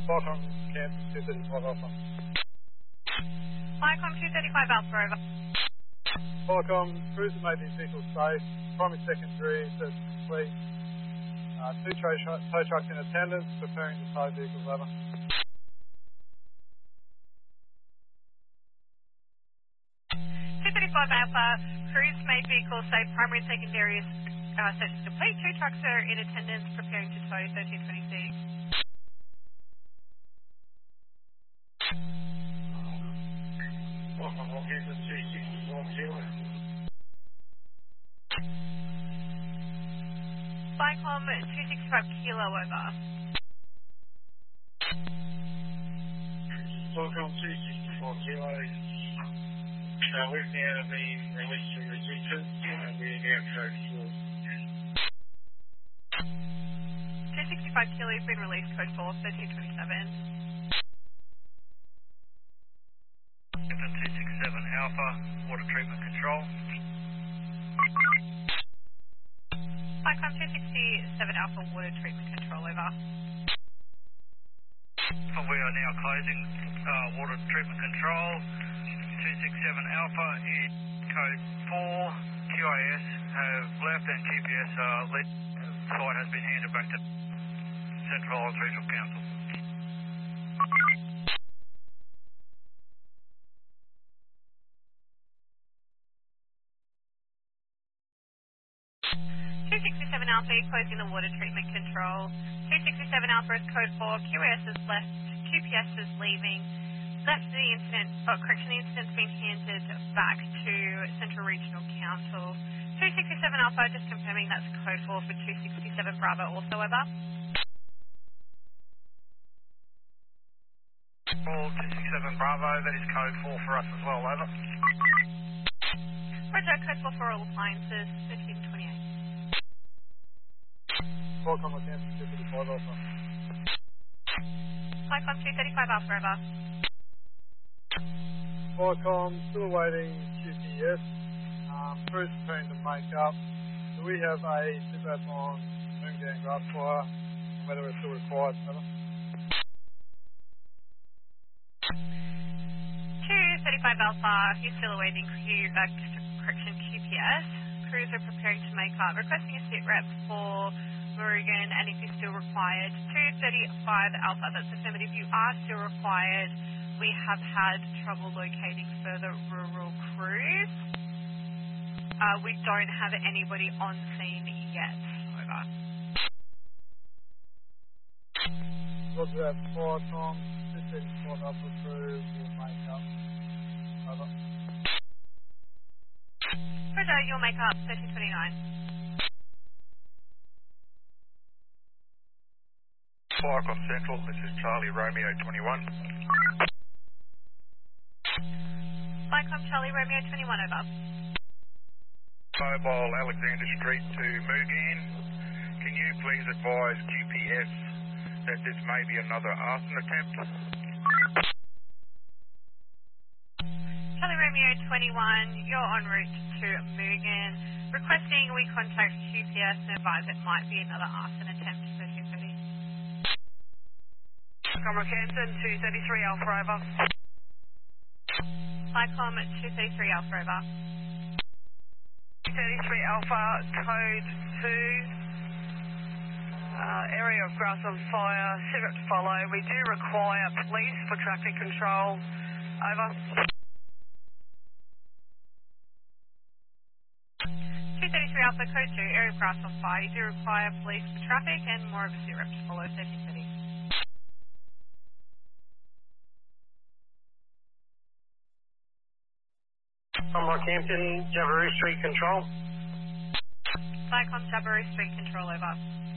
Qualcomm Kansas 235 Alpha. Flycom 235 Alpha over. Qualcomm, cruiser made these vehicles safe. Primary, secondary, search complete. Two tow trucks in attendance, preparing to tow vehicles over. 235 Alpha, cruise made vehicle safe, primary and secondary search is complete. Two trucks are in attendance, preparing to tow 1326. Flycom 265 Kilo over. Qualcomm 264 kilos. We've now been released from resistance and we're now code 265 Kilo has been released, code 4, 1327. 267 Alpha, water treatment control. Flycom 267 Alpha, water treatment control over. We are now closing water treatment control. 267 Alpha in code 4. QIS have left and GPS site has been handed back to Central Islands Regional Council. Alpha, closing the water treatment control. 267 Alpha is code 4. QS is left. QPS is leaving. Left the incident. The incident's been handed back to Central Regional Council. 267 Alpha, just confirming that's code 4 for 267 Bravo also over. All 267 Bravo, that is code 4 for us as well, over. Roger, code 4 for all appliances, 1328. Qualcomm Kansas 235 Alpha. Flycom 235 Alpha over. Qualcomm, still awaiting QPS. Cruise preparing to make up. Do we have a sit-rep on Moongang Grassfire, and whether it's still required? 235 Alpha, you're still awaiting correction QPS. Crews are preparing to make up. Requesting a sit rep for Murugan, and if you're still required, 235 Alpha, that's affirmative. You are still required. We have had trouble locating further rural crews. We don't have anybody on scene yet. Over. Roger that. Qualcomm 235 Alpha crew will make up. Over. Roger, you'll make up 1329. Flycom Central, this is Charlie Romeo 21. Flycom Charlie Romeo 21 over. Mobile Alexander Street to Mugan. Can you please advise QPS that this may be another arson attempt? Charlie Romeo 21, you're en route to Mugan. Requesting we contact QPS and advise it might be another arson attempt, 1330. Comra Canton, 233 Alpha over. Flycom 233 Alpha over. 233 Alpha, code 2. Area of grass on fire, sit to follow. We do require police for traffic control. Over. 233 Alpha, code 2, area of grass on fire. You do require police for traffic and more of a sit rep to follow, 1330. Comra Campton, Jabiru Street Control. Flycom Jabiru Street Control over.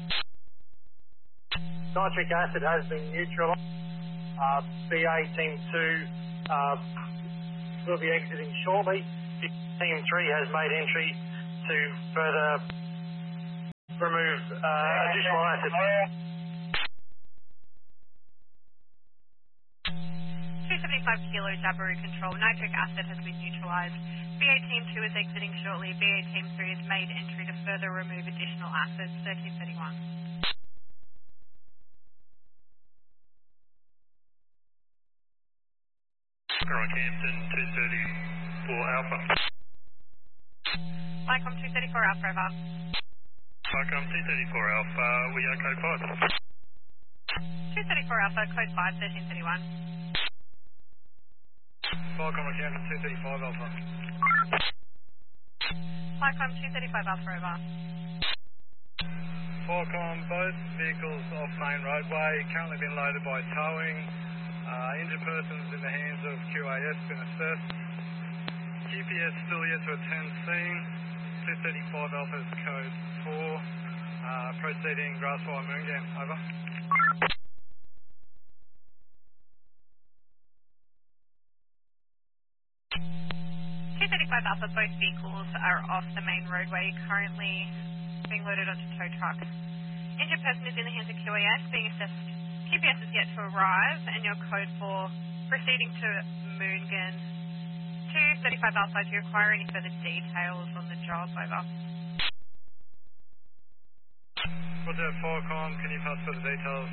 Nitric acid has been neutralised. BA Team 2 will be exiting shortly. Team 3 has made entry to further remove additional acid. 275 Kilo Jabiru Control, nitric acid has been neutralised. BA Team 2 is exiting shortly. BA Team 3 has made entry to further remove additional acids, 1331. Rockhampton 234 Alpha. Lycom 234 Alpha, over. Lycom 234 Alpha, we are code 5. 234 Alpha, code 5, 1331. Lycom Rockhampton 235 Alpha. Lycom 235 Alpha, over. Lycom, both vehicles off main roadway, currently been loaded by towing. Injured persons in the hands of QAS been assessed. QPS still yet to attend scene. 235 Alpha's code 4. Proceeding Grassfire Moongam, over. 235 Alpha, both vehicles are off the main roadway, currently being loaded onto tow trucks. Injured person is in the hands of QAS, being assessed. QPS is yet to arrive, and your code for proceeding to Moongan. 235 Alpha, do you require any further details on the job, over? Roger, Lycom, can you pass further details?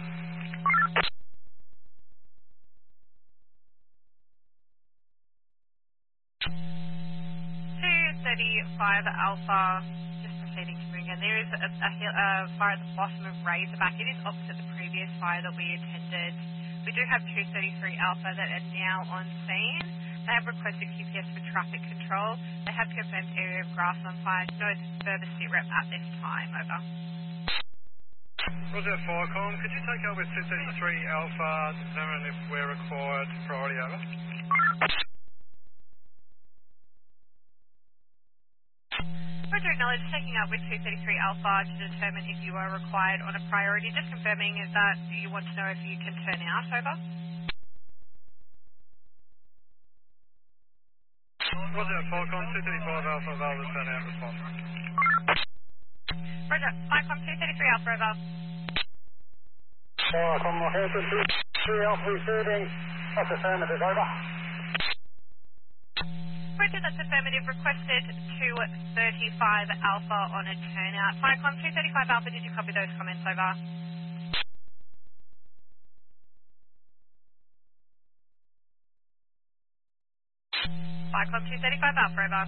235 Alpha, just proceeding to Moongan. There is a fire at the bottom of Razorback. It is opposite the previous fire that we attended. We do have 233 Alpha that are now on scene. They have requested QPS for traffic control. They have confirmed area of grass on fire. No further sit rep at this time, over. Roger, Lycom, could you take over with 233 Alpha, determine if we're required priority, over? Roger, acknowledge taking up with 233 Alpha to determine if you are required on a priority. Just confirming is that you want to know if you can turn out, over? Roger, Lycom, 235 Alpha, available to turn out, response. Roger, Lycom 233 Alpha, over. Lycom Rockhampton 233 Alpha receiving. That's affirmative, over. Roger, that's affirmative. Requested 235 Alpha on a turnout. Lycom 235 Alpha, did you copy those comments, over? Lycom 235 Alpha, over.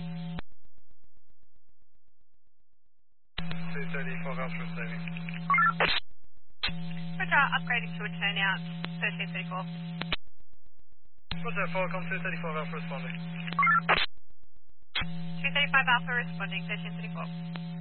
235 Alpha receiving. Roger, upgrading to a turnout, 1334. Roger, Lycom, 235 Alpha responding. 235 Alpha responding, 1334.